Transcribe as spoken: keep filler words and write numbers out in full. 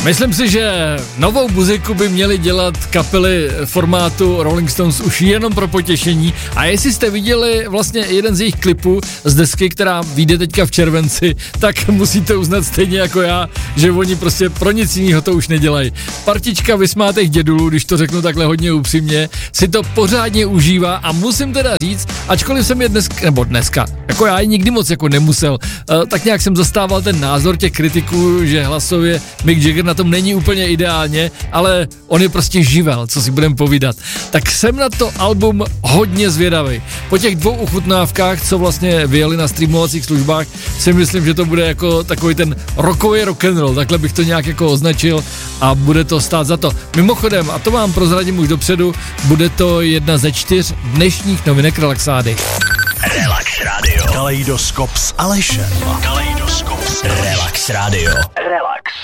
Myslím si, že novou muziku by měly dělat kapely formátu Rolling Stones už jenom pro potěšení. A jestli jste viděli vlastně jeden z jejich klipů z desky, která vyjde teďka v červenci, tak musíte uznat stejně jako já, že oni prostě pro nic jiného to už nedělají. Partička vysmátých dědulů, když to řeknu takhle hodně upřímně, si to pořádně užívá a musím teda říct, ačkoliv jsem je dneska, nebo dneska, jako já ji nikdy moc jako nemusel, tak nějak jsem zastával ten názor těch kritiků, že hlasově Mick Jagger na tom není úplně ideálně, ale on je prostě živel, co si budem povídat. Tak jsem na to album hodně zvědavý. Po těch dvou ochutnávkách, co vlastně vyjeli na streamovacích službách, si myslím, že to bude jako takový ten rockový rock'n'roll, takhle bych to nějak jako označil a bude to stát za to. Mimochodem, a to vám prozradím už dopředu, bude to jedna ze čtyř dnešních novinek Relaxády. Relax Radio. Kaleidoskop s Alešem. Kaleidoskop s Relax Radio. Relax.